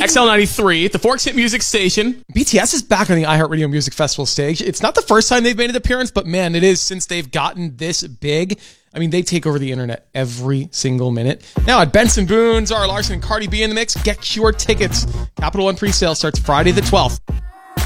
XL93, the Forks Hit Music Station. BTS is back on the iHeartRadio Music Festival stage. It's not the first time they've made an appearance, but man, it is since they've gotten this big. I mean, they take over the internet every single minute. Now at Benson Boone, Zara Larson, and Cardi B in the mix. Get your tickets. Capital One pre-sale starts Friday the 12th.